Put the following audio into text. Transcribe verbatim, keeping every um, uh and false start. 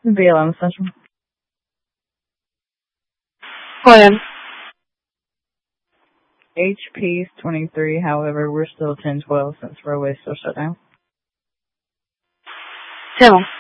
B L M Central. Go ahead. H P's twenty-three, however, we're still ten twelve since Roadway's still shut down. Tell 'em.